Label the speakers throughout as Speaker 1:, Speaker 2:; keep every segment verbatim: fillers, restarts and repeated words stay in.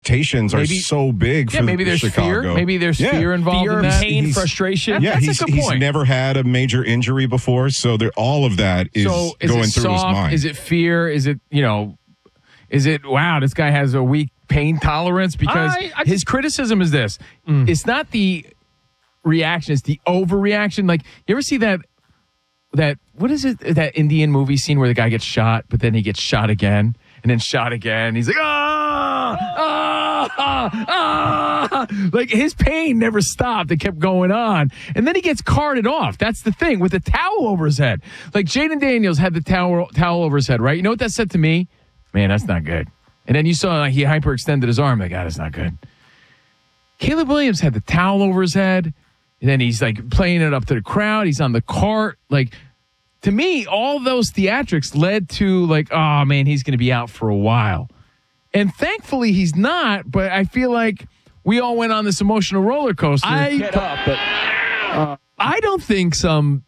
Speaker 1: expectations maybe, are so big
Speaker 2: yeah,
Speaker 1: for
Speaker 2: maybe there's
Speaker 1: Chicago.
Speaker 2: fear. Maybe there's
Speaker 1: yeah.
Speaker 2: fear involved
Speaker 3: fear,
Speaker 2: in that.
Speaker 3: pain,
Speaker 1: he's,
Speaker 3: frustration.
Speaker 2: That,
Speaker 1: yeah,
Speaker 2: that's
Speaker 1: he's,
Speaker 2: a good
Speaker 1: he's
Speaker 2: point.
Speaker 1: never had a major injury before, so there, all of that is,
Speaker 2: so is
Speaker 1: going
Speaker 2: it
Speaker 1: through
Speaker 2: soft?
Speaker 1: his mind.
Speaker 2: Is it fear? Is it, you know, is it, wow, this guy has a weak pain tolerance? Because
Speaker 3: I, I
Speaker 2: his criticism is this.
Speaker 3: Mm.
Speaker 2: It's not the reaction, it's the overreaction. Like, you ever see that, that, what is it, that Indian movie scene where the guy gets shot, but then he gets shot again, and then shot again. He's like, ah, ah, ah, ah. Like, his pain never stopped. It kept going on. And then he gets carted off. That's the thing, with the towel over his head. Like, Jaden Daniels had the towel, towel over his head, right? You know what that said to me? Man, that's not good. And then you saw like, he hyperextended his arm. Like, God, that's not good. Caleb Williams had the towel over his head. And then he's like playing it up to the crowd. He's on the cart. Like, to me, all those theatrics led to like, oh man, he's going to be out for a while. And thankfully he's not, but I feel like we all went on this emotional roller coaster.
Speaker 3: I,
Speaker 2: Get up, but,
Speaker 3: uh, I don't think some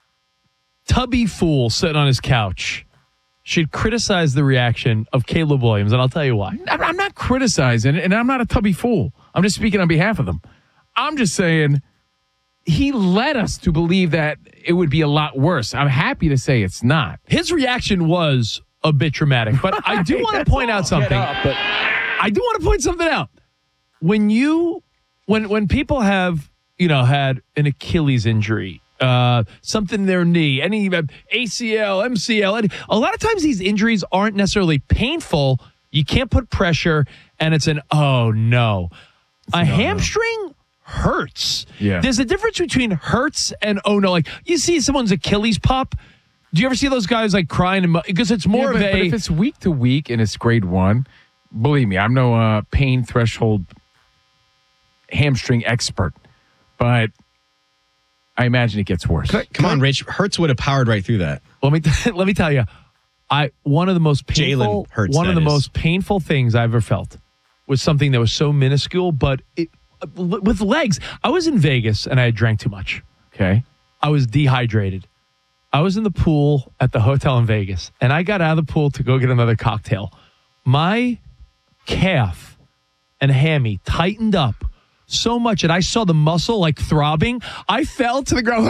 Speaker 3: tubby fool sitting on his couch should criticize the reaction of Caleb Williams, and I'll tell you why.
Speaker 2: I'm not criticizing, and I'm not a tubby fool. I'm just speaking on behalf of them. I'm just saying he led us to believe that it would be a lot worse. I'm happy to say it's not.
Speaker 3: His reaction was a bit dramatic, but I do want to point out something.
Speaker 2: Up, but
Speaker 3: I do want to point something out. When you, when when people have, you know, had an Achilles injury, uh, something in their knee, any A C L, M C L, any, a lot of times these injuries aren't necessarily painful. You can't put pressure, and it's an oh no. It's a no, hamstring no. hurts.
Speaker 2: Yeah.
Speaker 3: There's a difference between hurts and oh no. Like you see someone's Achilles pop. Do you ever see those guys like crying? And, because it's more
Speaker 2: yeah, but,
Speaker 3: of a.
Speaker 2: But if it's week to week and it's grade one, believe me, I'm no uh, pain threshold hamstring expert, but I imagine it gets worse.
Speaker 4: Come, come on, Rich. Hurts would have powered right through that.
Speaker 3: Let me t- let me tell you, I one of the most painful
Speaker 4: Jalen Hurts,
Speaker 3: one of the
Speaker 4: is.
Speaker 3: most painful things I've ever felt was something that was so minuscule, but it, uh, with legs. I was in Vegas and I had drank too much.
Speaker 2: Okay,
Speaker 3: I was dehydrated. I was in the pool at the hotel in Vegas, and I got out of the pool to go get another cocktail. My calf and hammy tightened up so much, and I saw the muscle like throbbing. I fell to the ground.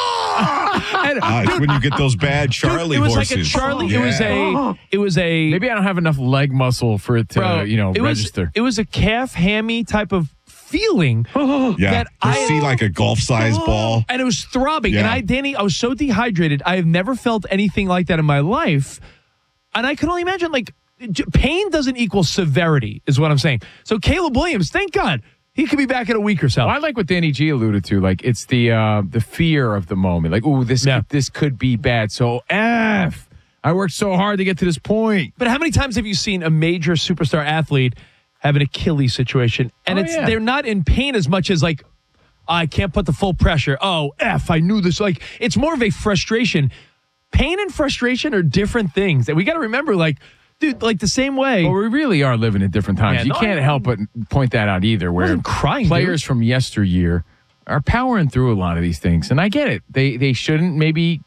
Speaker 3: and,
Speaker 1: uh,
Speaker 3: dude,
Speaker 1: when you get those bad Charlie
Speaker 3: dude, it was
Speaker 1: horses.
Speaker 3: like a Charlie.
Speaker 1: Yeah.
Speaker 3: It was a. It was a.
Speaker 2: maybe I don't have enough leg muscle for it to,
Speaker 3: bro,
Speaker 2: you know,
Speaker 3: it
Speaker 2: register.
Speaker 3: Was, it was a calf hammy type of feeling.
Speaker 1: Yeah,
Speaker 3: that
Speaker 1: you
Speaker 3: I
Speaker 1: see like a golf-sized ball.
Speaker 3: And it was throbbing.
Speaker 1: Yeah.
Speaker 3: And I, Danny, I was so dehydrated. I have never felt anything like that in my life. And I can only imagine, like, pain doesn't equal severity, is what I'm saying. So Caleb Williams, thank God, he could be back in a week or so.
Speaker 2: Well, I like what Danny G alluded to. Like, it's the uh, the fear of the moment. Like, ooh, this
Speaker 3: Yeah.
Speaker 2: could, this could be bad. So F. I worked so hard to get to this point.
Speaker 3: But how many times have you seen a major superstar athlete have an Achilles situation? And
Speaker 2: Oh,
Speaker 3: it's
Speaker 2: yeah.
Speaker 3: they're not in pain as much as like, I can't put the full pressure. Oh, F, I knew this. Like, it's more of a frustration. Pain and frustration are different things. And we got to remember, like, dude, like the same way.
Speaker 2: Well, we really are living in different times.
Speaker 3: Yeah,
Speaker 2: you
Speaker 3: no,
Speaker 2: can't
Speaker 3: I-
Speaker 2: help but point that out either, where
Speaker 3: wasn't crying,
Speaker 2: players
Speaker 3: dude.
Speaker 2: from yesteryear are powering through a lot of these things. And I get it. They they shouldn't, maybe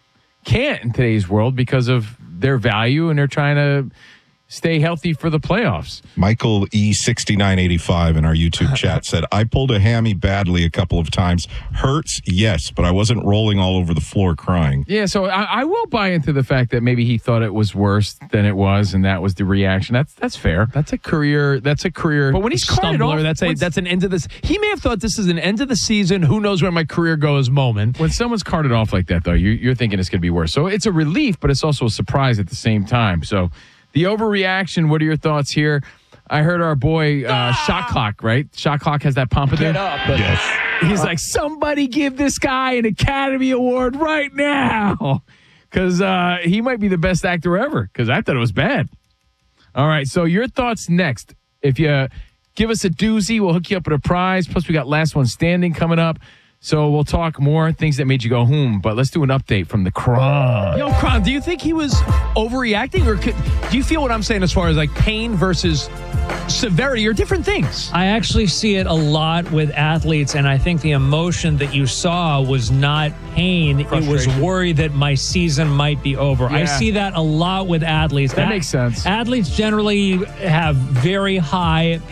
Speaker 2: can't in today's world because of their value, and they're trying to stay healthy for the playoffs.
Speaker 1: Michael E sixty-nine eighty-five in our YouTube chat said, I pulled a hammy badly a couple of times. Hurts, yes, but I wasn't rolling all over the floor crying.
Speaker 2: Yeah, so I, I will buy into the fact that maybe he thought it was worse than it was, and that was the reaction. That's that's fair.
Speaker 3: That's a career. That's a career.
Speaker 2: But when he's carted
Speaker 3: stumbler,
Speaker 2: off,
Speaker 3: that's a
Speaker 2: once-
Speaker 3: that's an end of this. He may have thought this is an end of the season. Who knows where my career goes? Moment.
Speaker 2: When someone's carted off like that, though, you, you're thinking it's going to be worse. So it's a relief, but it's also a surprise at the same time. So the overreaction, what are your thoughts here? I heard our boy uh, Shot Clock, right? Shot Clock has that pompadour.
Speaker 1: Yes.
Speaker 2: He's like, somebody give this guy an Academy Award right now. Because uh, he might be the best actor ever, because I thought it was bad. All right, so your thoughts next. If you give us a doozy, we'll hook you up with a prize. Plus, we got Last One Standing coming up. So we'll talk more things that made you go, hmm. But let's do an update from the Kron.
Speaker 3: Yo, Kron, do you think he was overreacting, or could, do you feel what I'm saying as far as like pain versus severity are different things?
Speaker 5: I actually see it a lot with athletes, and I think the emotion that you saw was not pain. It was
Speaker 3: Frustration.
Speaker 5: worry that my season might be over. I
Speaker 2: Yeah.
Speaker 5: see that a lot with athletes.
Speaker 2: That
Speaker 5: A-
Speaker 2: makes sense.
Speaker 5: Athletes generally have very high